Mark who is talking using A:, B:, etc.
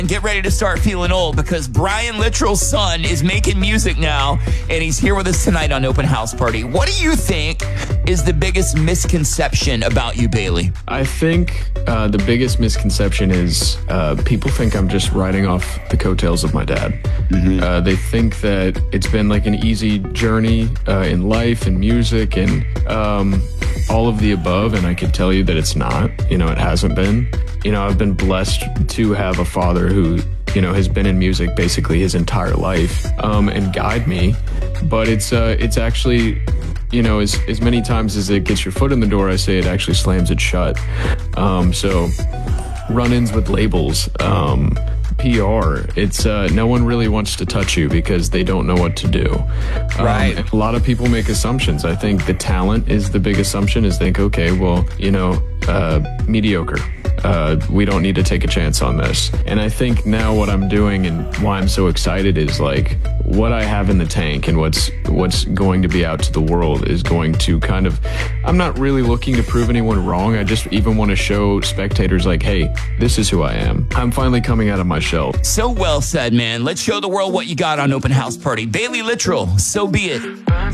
A: Get ready to start feeling old because Brian Littrell's son is making music now, and he's here with us tonight on Open House Party. What do you think is the biggest misconception about you, Bailey?
B: I think the biggest misconception is people think I'm just riding off the coattails of my dad. They think that it's been like an easy journey in life and music and all of the above, and I can tell you that it's not. You know, it hasn't been. You know, I've been blessed to have a father who, you know, has been in music basically his entire life and guide me. But it's actually, you know, as many times as it gets your foot in the door, I say it actually slams it shut. So run-ins with labels, PR, it's no one really wants to touch you because they don't know what to do.
A: Right.
B: A lot of people make assumptions. I think the talent is the big assumption, is think, okay, well, you know, mediocre. We don't need to take a chance on this. And I think now what I'm doing and why I'm so excited is like what I have in the tank and what's going to be out to the world is going to kind of, I'm not really looking to prove anyone wrong. I just even want to show spectators like, hey, this is who I am. I'm finally coming out of my shell.
A: So well said, man. Let's show the world what you got on Open House Party. Bailey Littrell, so be it.